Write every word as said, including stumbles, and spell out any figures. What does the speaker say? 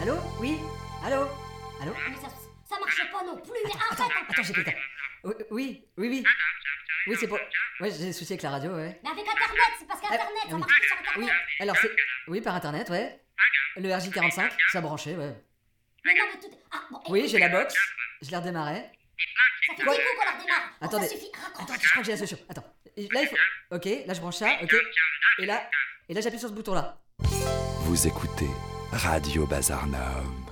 Allô? Oui? Allô? Allô? Mais ça, ça marche pas non plus, mais Attends, arrête. attends, attends, j'ai plus le temps. Oui, oui, oui, oui. Oui, c'est pour... Ouais, j'ai des soucis avec la radio, ouais. Mais avec Internet, c'est parce qu'Internet, Ah, ça oui. marche plus sur Internet. Oui, alors c'est... Oui, par Internet, ouais. Le R J quarante-cinq, ça branché, ouais. Mais non, mais tout... Ah, bon, Oui, écoute, j'ai la box, je l'ai redémarré. ça fait Quoi? dix coups qu'on la redémarre. Bon, Attendez. ça suffit, raccroche. Attends, je crois que j'ai la solution. Attends. Là, il faut... Ok, là, je branche ça, ok. Et là... Et là, j'appuie sur ce bouton-là. Vous écoutez Radio Bazar Nord.